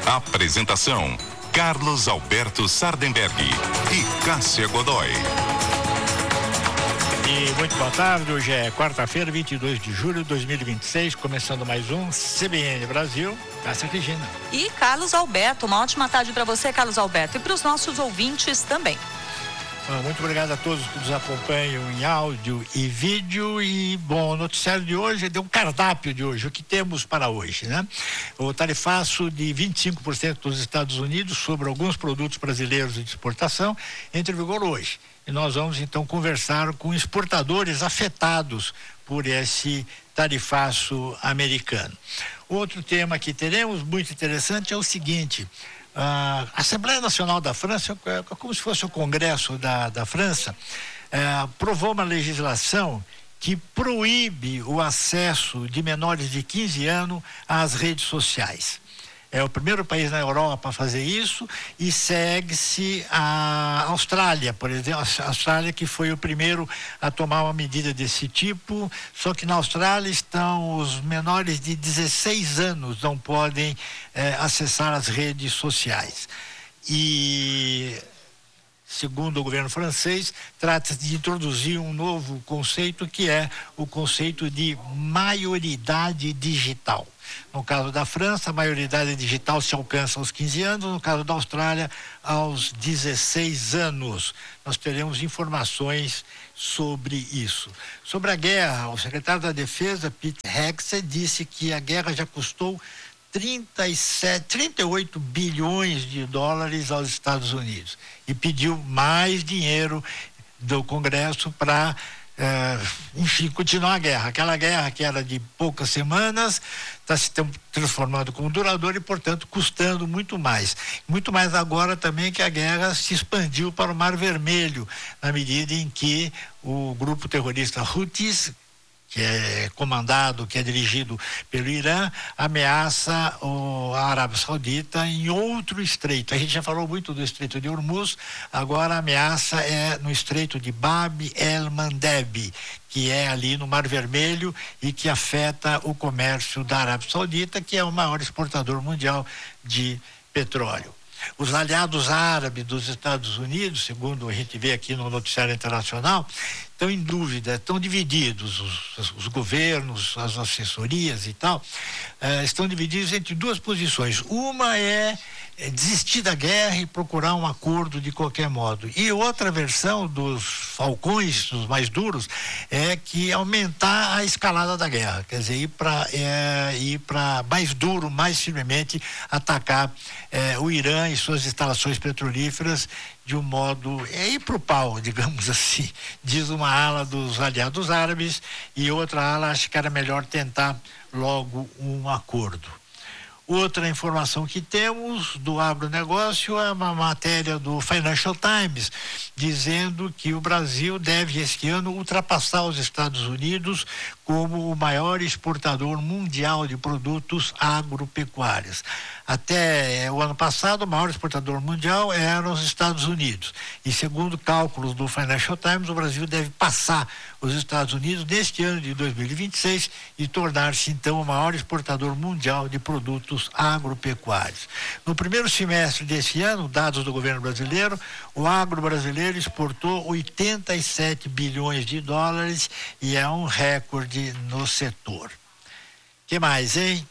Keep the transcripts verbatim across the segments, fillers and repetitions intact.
Apresentação: Carlos Alberto Sardenberg e Cássia Godoy. E muito boa tarde, hoje é quarta-feira, vinte e dois de julho de dois mil e vinte e seis, começando mais um C B N Brasil. Cássia Regina. E Carlos Alberto, uma ótima tarde para você, Carlos Alberto, e para os nossos ouvintes também. Muito obrigado a todos que nos acompanham em áudio e vídeo. E, bom, o noticiário de hoje é um cardápio de hoje, o que temos para hoje, né? O tarifaço de vinte e cinco por cento dos Estados Unidos sobre alguns produtos brasileiros de exportação entra em vigor hoje. E nós vamos, então, conversar com exportadores afetados por esse tarifaço americano. Outro tema que teremos, muito interessante, é o seguinte: a Assembleia Nacional da França, como se fosse o Congresso da, da França, é, aprovou uma legislação que proíbe o acesso de menores de quinze anos às redes sociais. É o primeiro país na Europa a fazer isso, e segue-se a Austrália, por exemplo, a Austrália que foi o primeiro a tomar uma medida desse tipo, só que na Austrália estão os menores de dezesseis anos não podem eh, acessar as redes sociais. E, segundo o governo francês, trata-se de introduzir um novo conceito, que é o conceito de maioridade digital. No caso da França, a maioridade digital se alcança aos quinze anos, no caso da Austrália, aos dezesseis anos. Nós teremos informações sobre isso. Sobre a guerra, o secretário da Defesa, Pete Hegseth, disse que a guerra já custou trinta e sete, trinta e oito bilhões de dólares aos Estados Unidos e pediu mais dinheiro do Congresso para É, enfim, continuar a guerra. Aquela guerra que era de poucas semanas está se transformando como duradoura e, portanto, custando muito mais. Muito mais agora também que a guerra se expandiu para o Mar Vermelho, na medida em que o grupo terrorista Houthis, que é comandado, que é dirigido pelo Irã, ameaça o, a Arábia Saudita em outro estreito. A gente já falou muito do estreito de Hormuz, agora a ameaça é no estreito de Bab el-Mandeb, que é ali no Mar Vermelho e que afeta o comércio da Arábia Saudita, que é o maior exportador mundial de petróleo. Os aliados árabes dos Estados Unidos, segundo a gente vê aqui no noticiário internacional, estão em dúvida, estão divididos, os, os governos, as assessorias e tal, eh, estão divididos entre duas posições. Uma é, é desistir da guerra e procurar um acordo de qualquer modo. E outra versão dos falcões, dos mais duros, é que aumentar a escalada da guerra, quer dizer, ir para é, ir para mais duro, mais firmemente atacar é, o Irã e suas instalações petrolíferas de um modo, é ir para o pau, digamos assim, diz uma ala dos aliados árabes, e outra ala acha que era melhor tentar logo um acordo. Outra informação que temos do agronegócio é uma matéria do Financial Times, dizendo que o Brasil deve este ano ultrapassar os Estados Unidos como o maior exportador mundial de produtos agropecuários. Até o ano passado, o maior exportador mundial eram os Estados Unidos. E segundo cálculos do Financial Times, o Brasil deve passar os Estados Unidos neste ano de dois mil e vinte e seis e tornar-se, então, o maior exportador mundial de produtos agropecuários. No primeiro semestre desse ano, dados do governo brasileiro, o agro brasileiro exportou oitenta e sete bilhões de dólares e é um recorde no setor. Que mais, hein?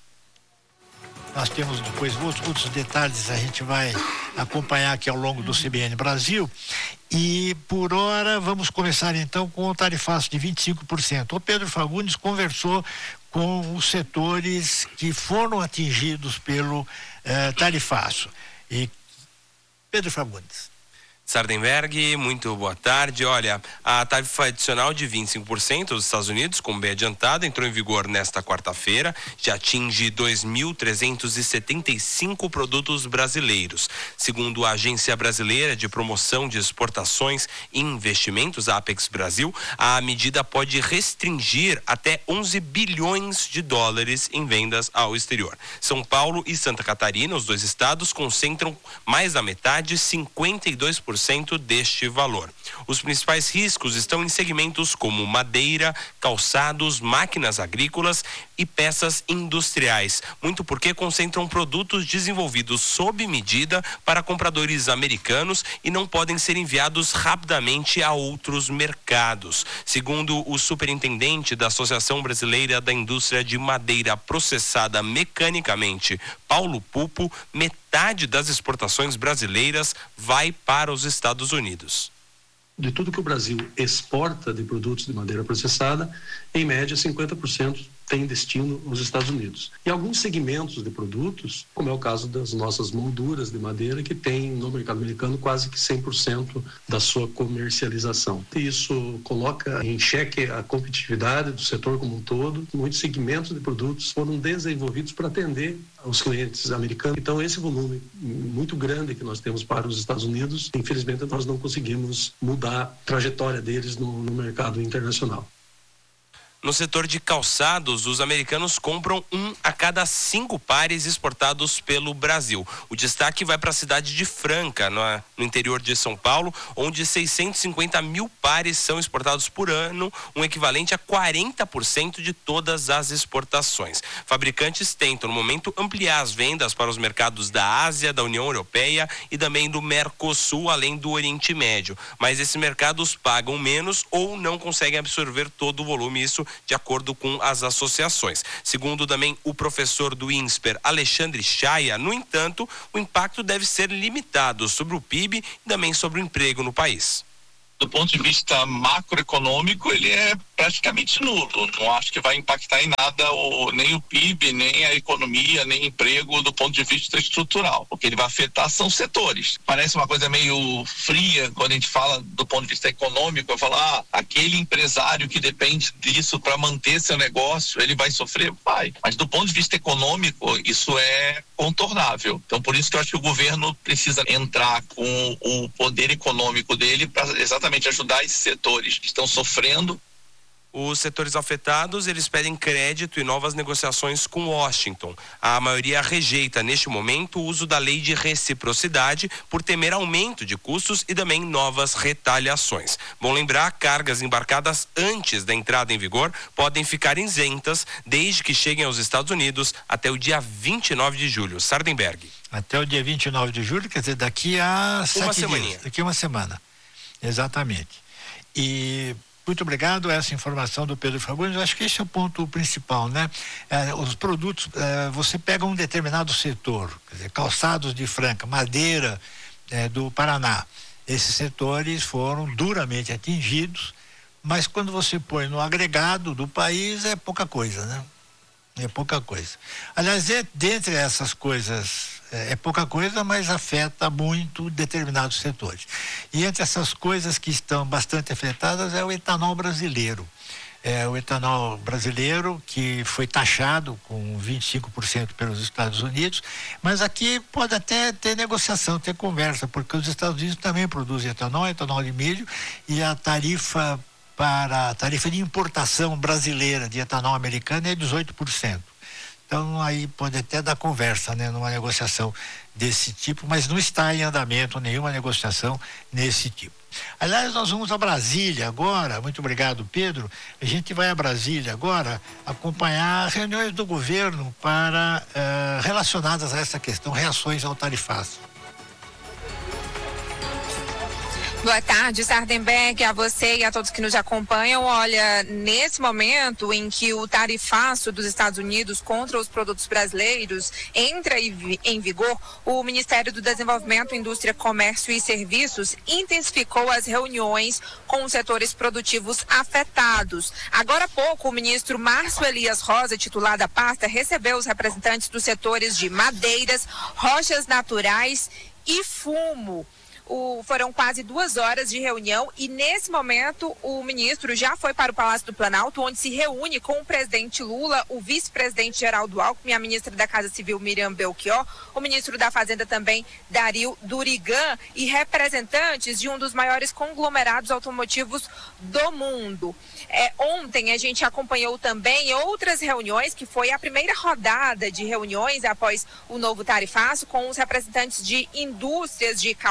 Nós temos depois outros detalhes, a gente vai acompanhar aqui ao longo do C B N Brasil. E, por hora, vamos começar então com o tarifaço de vinte e cinco por cento. O Pedro Fagundes conversou com os setores que foram atingidos pelo eh, tarifaço. E Pedro Fagundes. Sardenberg, muito boa tarde. Olha, a tarifa adicional de vinte e cinco por cento dos Estados Unidos, como bem adiantado, entrou em vigor nesta quarta-feira, já atinge dois mil trezentos e setenta e cinco produtos brasileiros. Segundo a Agência Brasileira de Promoção de Exportações e Investimentos, a Apex Brasil, a medida pode restringir até onze bilhões de dólares em vendas ao exterior. São Paulo e Santa Catarina, os dois estados, concentram mais da metade, cinquenta e dois por por cento deste valor. Os principais riscos estão em segmentos como madeira, calçados, máquinas agrícolas e peças industriais, muito porque concentram produtos desenvolvidos sob medida para compradores americanos e não podem ser enviados rapidamente a outros mercados. Segundo o superintendente da Associação Brasileira da Indústria de Madeira Processada Mecanicamente, Paulo Pupo, metade das exportações brasileiras vai para os Estados Unidos. De tudo que o Brasil exporta de produtos de madeira processada, em média cinquenta por cento tem destino aos Estados Unidos. E alguns segmentos de produtos, como é o caso das nossas molduras de madeira, que tem no mercado americano quase que cem por cento da sua comercialização. Isso coloca em xeque a competitividade do setor como um todo. Muitos segmentos de produtos foram desenvolvidos para atender aos clientes americanos. Então, esse volume muito grande que nós temos para os Estados Unidos, infelizmente, nós não conseguimos mudar a trajetória deles no, no mercado internacional. No setor de calçados, os americanos compram um a cada cinco pares exportados pelo Brasil. O destaque vai para a cidade de Franca, no, no interior de São Paulo, onde seiscentos e cinquenta mil pares são exportados por ano, um equivalente a quarenta por cento de todas as exportações. Fabricantes tentam, no momento, ampliar as vendas para os mercados da Ásia, da União Europeia e também do Mercosul, além do Oriente Médio. Mas esses mercados pagam menos ou não conseguem absorver todo o volume, isso de acordo com as associações. Segundo também o professor do INSPER, Alexandre Chaia, no entanto, o impacto deve ser limitado sobre o P I B e também sobre o emprego no país. Do ponto de vista macroeconômico, ele é praticamente nulo. Não acho que vai impactar em nada o, nem o P I B, nem a economia, nem o emprego do ponto de vista estrutural. O que ele vai afetar são setores. Parece uma coisa meio fria quando a gente fala do ponto de vista econômico. Eu falo, ah, aquele empresário que depende disso para manter seu negócio, ele vai sofrer? Vai. Mas do ponto de vista econômico, isso é contornável. Então, por isso que eu acho que o governo precisa entrar com o poder econômico dele para exatamente ajudar esses setores que estão sofrendo. Os setores afetados, eles pedem crédito e novas negociações com Washington. A maioria rejeita, neste momento, o uso da lei de reciprocidade por temer aumento de custos e também novas retaliações. Bom lembrar, cargas embarcadas antes da entrada em vigor podem ficar isentas desde que cheguem aos Estados Unidos até o dia vinte e nove de julho. Sardenberg. Até o dia vinte e nove de julho, quer dizer, daqui a uma sete semaninha. dias. Daqui a uma semana. Exatamente. E muito obrigado a essa informação do Pedro Fagundes. Eu acho que esse é o ponto principal, né? É, os produtos, é, você pega um determinado setor, quer dizer, calçados de Franca, madeira é, do Paraná. Esses setores foram duramente atingidos, mas quando você põe no agregado do país é pouca coisa, né? É pouca coisa. Aliás, é, dentre essas coisas, é, é pouca coisa, mas afeta muito determinados setores. E entre essas coisas que estão bastante afetadas é o etanol brasileiro. É, o etanol brasileiro que foi taxado com vinte e cinco por cento pelos Estados Unidos, mas aqui pode até ter negociação, ter conversa, porque os Estados Unidos também produzem etanol, etanol de milho, e a tarifa para a tarifa de importação brasileira de etanol americano é dezoito por cento. Então aí pode até dar conversa, né, numa negociação desse tipo, mas não está em andamento nenhuma negociação nesse tipo. Aliás, nós vamos a Brasília agora, muito obrigado, Pedro. A gente vai a Brasília agora acompanhar reuniões do governo para uh, relacionadas a essa questão, reações ao tarifaço. Boa tarde, Sardenberg, a você e a todos que nos acompanham. Olha, nesse momento em que o tarifaço dos Estados Unidos contra os produtos brasileiros entra em vigor, o Ministério do Desenvolvimento, Indústria, Comércio e Serviços intensificou as reuniões com os setores produtivos afetados. Agora há pouco, o ministro Márcio Elias Rosa, titular da pasta, recebeu os representantes dos setores de madeiras, rochas naturais e fumo. O, foram quase duas horas de reunião e, nesse momento, o ministro já foi para o Palácio do Planalto, onde se reúne com o presidente Lula, o vice-presidente Geraldo Alckmin, a ministra da Casa Civil, Miriam Belchior, o ministro da Fazenda também, Dario Durigan, e representantes de um dos maiores conglomerados automotivos do mundo. É, ontem a gente acompanhou também outras reuniões, que foi a primeira rodada de reuniões após o novo tarifaço, com os representantes de indústrias de calçado,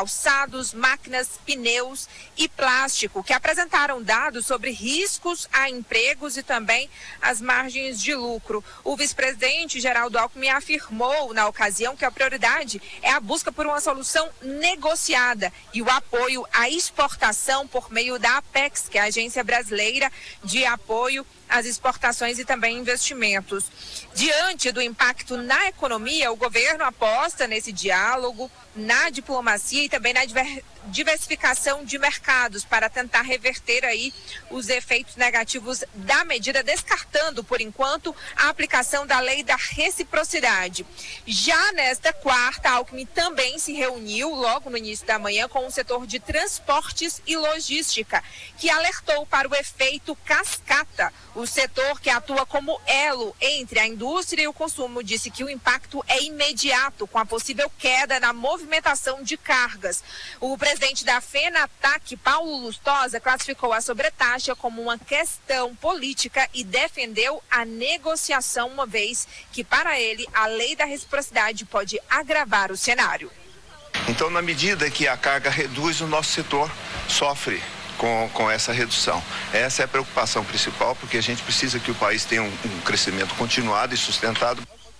calçados, máquinas, pneus e plástico, que apresentaram dados sobre riscos a empregos e também as margens de lucro. O vice-presidente Geraldo Alckmin afirmou na ocasião que a prioridade é a busca por uma solução negociada e o apoio à exportação por meio da Apex, que é a Agência Brasileira de Apoio às Exportações e também Investimentos. Diante do impacto na economia, o governo aposta nesse diálogo, na diplomacia e também na diversificação de mercados para tentar reverter aí os efeitos negativos da medida, descartando, por enquanto, a aplicação da lei da reciprocidade. Já nesta quarta, Alckmin também se reuniu logo no início da manhã com o setor de transportes e logística, que alertou para o efeito cascata. O setor que atua como elo entre a indústria e o consumo disse que o impacto é imediato, com a possível queda na movimentação de cargas. O presidente da FENATAC, Paulo Lustosa, classificou a sobretaxa como uma questão política e defendeu a negociação, uma vez que, para ele, a lei da reciprocidade pode agravar o cenário. Então, na medida que a carga reduz, o nosso setor sofre Com, com essa redução. Essa é a preocupação principal, porque a gente precisa que o país tenha um, um crescimento continuado e sustentado.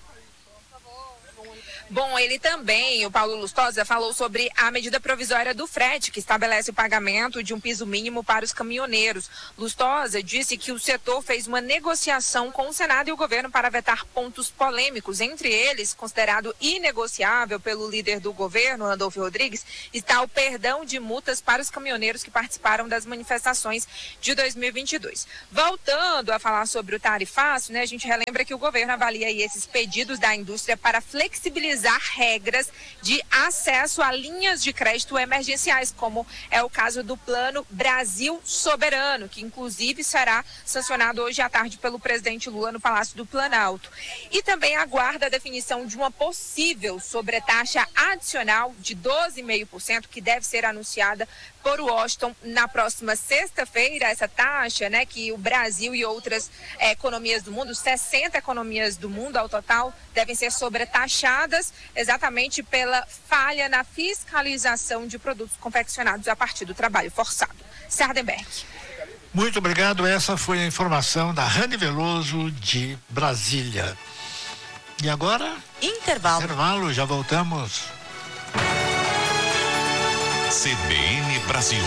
Bom, ele também, o Paulo Lustosa, falou sobre a medida provisória do frete, que estabelece o pagamento de um piso mínimo para os caminhoneiros. Lustosa disse que o setor fez uma negociação com o Senado e o governo para vetar pontos polêmicos. Entre eles, considerado inegociável pelo líder do governo, Randolfo Rodrigues, está o perdão de multas para os caminhoneiros que participaram das manifestações de dois mil e vinte e dois. Voltando a falar sobre o tarifaço, né, a gente relembra que o governo avalia aí esses pedidos da indústria para flexibilizar regras de acesso a linhas de crédito emergenciais, como é o caso do Plano Brasil Soberano, que inclusive será sancionado hoje à tarde pelo presidente Lula no Palácio do Planalto. E também aguarda a definição de uma possível sobretaxa adicional de doze vírgula cinco por cento, que deve ser anunciada por Washington na próxima sexta-feira. Essa taxa, né, que o Brasil e outras eh, economias do mundo, sessenta economias do mundo ao total, devem ser sobretaxadas exatamente pela falha na fiscalização de produtos confeccionados a partir do trabalho forçado. Sardenberg. Muito obrigado. Essa foi a informação da Rani Veloso de Brasília. E agora? Intervalo. Intervalo, já voltamos. C B N Brasil.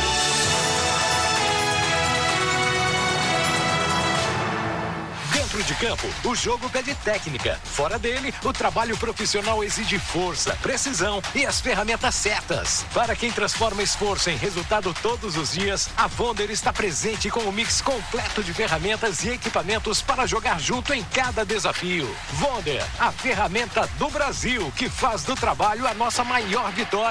Dentro de campo, o jogo pede técnica. Fora dele, o trabalho profissional exige força, precisão e as ferramentas certas. Para quem transforma esforço em resultado todos os dias, a Vonder está presente com um mix completo de ferramentas e equipamentos para jogar junto em cada desafio. Vonder, a ferramenta do Brasil, que faz do trabalho a nossa maior vitória.